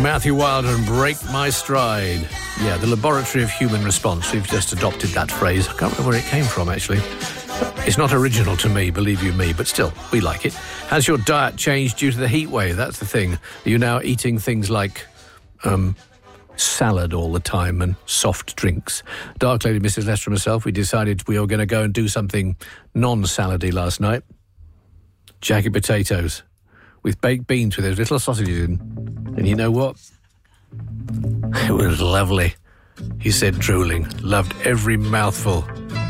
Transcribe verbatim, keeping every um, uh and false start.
Matthew Wilder and Break My Stride. Yeah, the laboratory of human response. We've just adopted that phrase. I can't remember where it came from, actually. It's not original to me, believe you me, but still, we like it. Has your diet changed due to the heat wave? That's the thing. Are you now eating things like um, salad all the time and soft drinks? Dark Lady Missus Lester and myself, we decided we were going to go and do something non-salady last night. Jacket potatoes with baked beans with those little sausages in. And you know what? It was lovely. He said, drooling. Loved every mouthful.